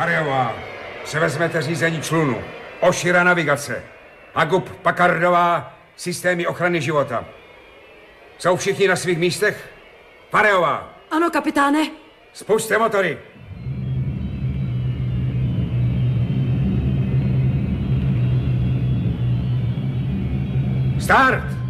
Harjová, převezmete řízení člunu. Ošira navigace. Agub Pakardová, systémy ochrany života. Jsou všichni na svých místech? Pareová. Ano, kapitáne. Spusťte motory. Start!